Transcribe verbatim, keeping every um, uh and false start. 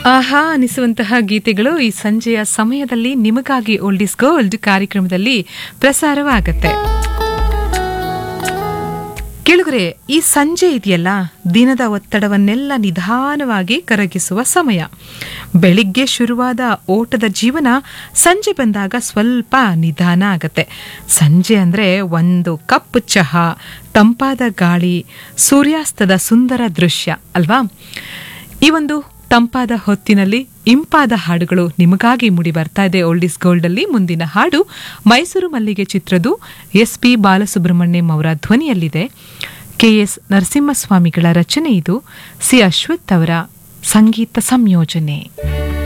ಆಹಾ ಅನಿಸುವಂತಹ ಗೀತೆಗಳು ಈ ಸಂಜೆಯ ಸಮಯದಲ್ಲಿ ನಿಮಗಾಗಿ ಓಲ್ಡ್ ಇಸ್ ಗೋಲ್ಡ್ ಕಾರ್ಯಕ್ರಮದಲ್ಲಿ ಪ್ರಸಾರವಾಗತ್ತೆ. ಕೇಳುಗರೆ, ಈ ಸಂಜೆ ಇದೆಯಲ್ಲ, ದಿನದ ಒತ್ತಡವನ್ನೆಲ್ಲ ನಿಧಾನವಾಗಿ ಕರಗಿಸುವ ಸಮಯ. ಬೆಳಿಗ್ಗೆ ಶುರುವಾದ ಓಟದ ಜೀವನ ಸಂಜೆ ಬಂದಾಗ ಸ್ವಲ್ಪ ನಿಧಾನ ಆಗತ್ತೆ. ಸಂಜೆ ಅಂದ್ರೆ ಒಂದು ಕಪ್ ಚಹಾ, ತಂಪಾದ ಗಾಳಿ, ಸೂರ್ಯಾಸ್ತದ ಸುಂದರ ದೃಶ್ಯ ಅಲ್ವಾ? ಈ ಒಂದು ತಂಪಾದ ಹೊತ್ತಿನಲ್ಲಿ ಇಂಪಾದ ಹಾಡುಗಳು ನಿಮಗಾಗಿ ಮೂಡಿ ಬರ್ತಾ ಇದೆ ಓಲ್ಡ್ ಇಸ್ ಗೋಲ್ಡ್ ಅಲ್ಲಿ. ಮುಂದಿನ ಹಾಡು ಮೈಸೂರು ಮಲ್ಲಿಗೆ ಚಿತ್ರದ್ದು. ಎಸ್ ಪಿ ಬಾಲಸುಬ್ರಹ್ಮಣ್ಯಂ ಅವರ ಧ್ವನಿಯಲ್ಲಿದೆ. ಕೆ ಎಸ್ ನರಸಿಂಹಸ್ವಾಮಿಗಳ ರಚನೆ ಇದು. ಸಿ ಅಶ್ವಥ್ ಅವರ ಸಂಗೀತ ಸಂಯೋಜನೆ.